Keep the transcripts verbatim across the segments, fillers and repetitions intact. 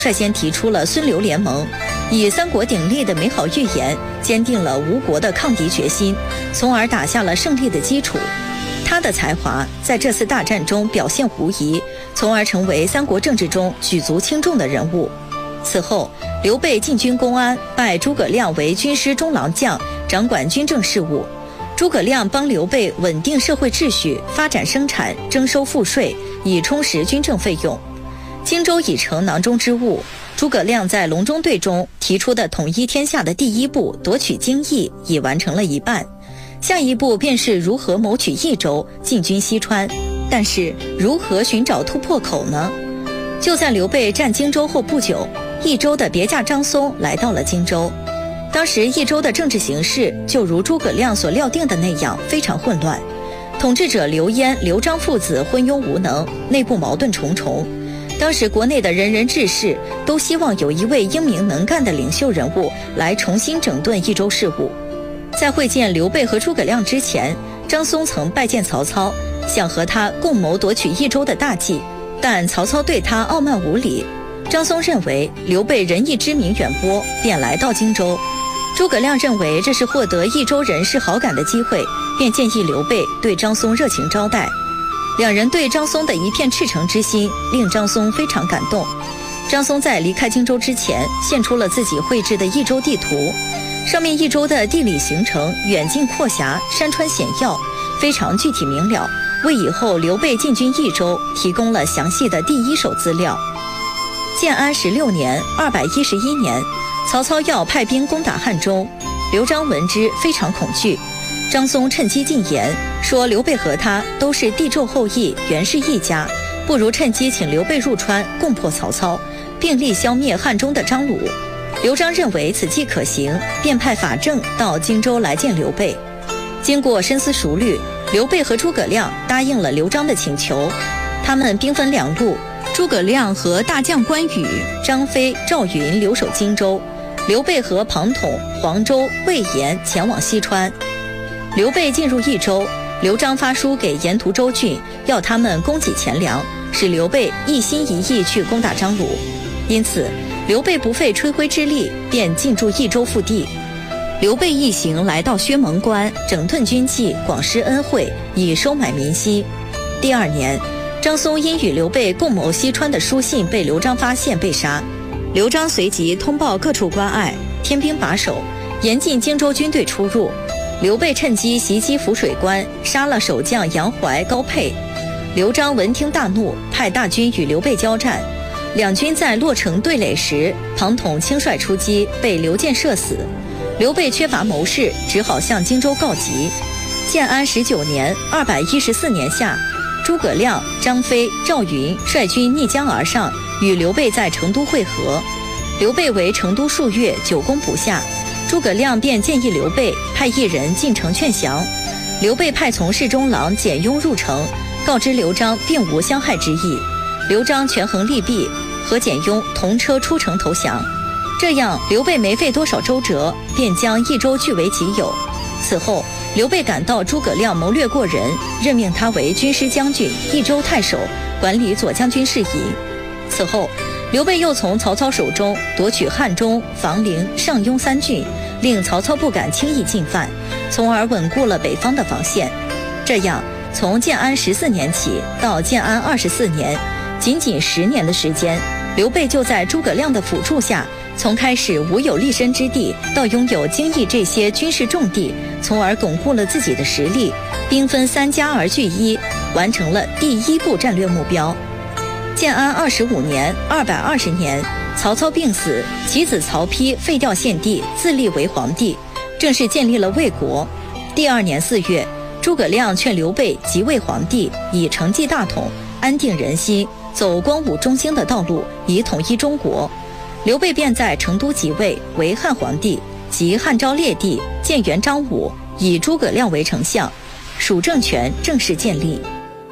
率先提出了孙刘联盟，以三国鼎立的美好预言，坚定了吴国的抗敌决心，从而打下了胜利的基础。他的才华在这次大战中表现无遗，从而成为三国政治中举足轻重的人物。此后，刘备进军公安，拜诸葛亮为军师中郎将，掌管军政事务。诸葛亮帮刘备稳定社会秩序，发展生产，征收赋税，以充实军政费用。荆州已成囊中之物，诸葛亮在隆中对中提出的统一天下的第一步夺取荆益已完成了一半，下一步便是如何谋取益州，进军西川。但是如何寻找突破口呢？就在刘备占荆州后不久，益州的别驾张松来到了荆州。当时益州的政治形势就如诸葛亮所料定的那样非常混乱，统治者刘焉、刘璋父子昏庸无能，内部矛盾重重。当时国内的仁人志士都希望有一位英明能干的领袖人物来重新整顿益州事务。在会见刘备和诸葛亮之前，张松曾拜见曹操，想和他共谋夺取益州的大计，但曹操对他傲慢无礼。张松认为刘备仁义之名远播，便来到荆州。诸葛亮认为这是获得益州人士好感的机会，便建议刘备对张松热情招待。两人对张松的一片赤诚之心令张松非常感动。张松在离开荆州之前献出了自己绘制的益州地图，上面益州的地理形成远近阔狭，山川险要，非常具体明了，为以后刘备进军益州提供了详细的第一手资料。建安十六年二百一十一年，曹操要派兵攻打汉中，刘璋闻之非常恐惧。张松趁机进言，说刘备和他都是帝胄后裔，原是一家，不如趁机请刘备入川，共破曹操，并力消灭汉中的张鲁。刘璋认为此计可行，便派法正到荆州来见刘备。经过深思熟虑，刘备和诸葛亮答应了刘璋的请求。他们兵分两路，诸葛亮和大将关羽、张飞、赵云留守荆州，刘备和庞统、黄州、魏延前往西川。刘备进入益州，刘璋发书给沿途州郡，要他们供给钱粮，使刘备一心一意去攻打张鲁。因此刘备不费吹灰之力便进驻益州腹地。刘备一行来到薛蒙关，整顿军纪，广施恩惠，以收买民心。第二年，张松因与刘备共谋西川的书信被刘璋发现，被杀。刘璋随即通报各处关隘，添兵把守，严禁荆州军队出入。刘备趁机袭击浮水关，杀了守将杨怀、高沛。刘璋闻听大怒，派大军与刘备交战。两军在洛城对垒时，庞统轻率出击，被刘建射死。刘备缺乏谋士，只好向荆州告急。建安十九年二百一十四年夏，诸葛亮、张飞、赵云率军逆江而上，与刘备在成都会合。刘备为成都数月，久攻不下。诸葛亮便建议刘备派一人进城劝降。刘备派从侍中郎简雍入城，告知刘璋并无相害之意。刘璋权衡利弊，和简雍同车出城投降。这样刘备没费多少周折，便将益州据为己有。此后刘备感到诸葛亮谋略过人，任命他为军师将军、益州太守，管理左将军事宜。此后刘备又从曹操手中夺取汉中、房陵、上庸三郡，令曹操不敢轻易进犯，从而稳固了北方的防线。这样从建安十四年起到建安二十四年，仅仅十年的时间，刘备就在诸葛亮的辅助下，从开始无有立身之地到拥有荆益这些军事重地，从而巩固了自己的实力，兵分三家而据一，完成了第一步战略目标。建安二十五年二百二十年，曹操病死，其子曹丕废掉献帝，自立为皇帝，正式建立了魏国。第二年四月，诸葛亮劝刘备即位皇帝，以承继大统，安定人心，走光武中兴的道路，以统一中国。刘备便在成都即位为汉皇帝，即汉昭烈帝，建元章武，以诸葛亮为丞相，蜀政权正式建立。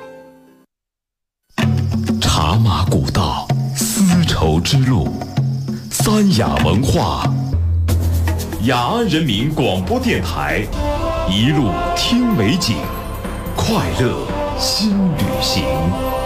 茶马古道，丝绸之路，三雅文化。雅安人民广播电台，一路听美景，快乐新旅行。